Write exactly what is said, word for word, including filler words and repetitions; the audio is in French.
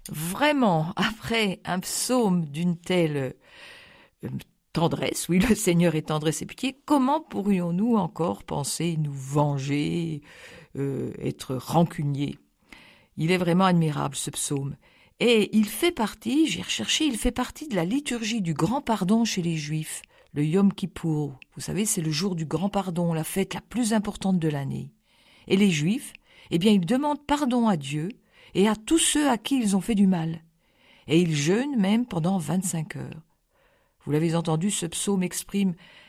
Vraiment, après un psaume d'une telle euh, tendresse, oui, le Seigneur est tendresse et pitié, comment pourrions-nous encore penser nous venger, euh, être rancuniers? Il est vraiment admirable, ce psaume. Et il fait partie, j'ai recherché, il fait partie de la liturgie du grand pardon chez les Juifs, le Yom Kippour. Vous savez, c'est le jour du grand pardon, la fête la plus importante de l'année. Et les Juifs, eh bien, ils demandent pardon à Dieu et à tous ceux à qui ils ont fait du mal. Et ils jeûnent même pendant vingt-cinq heures. Vous l'avez entendu, ce psaume exprime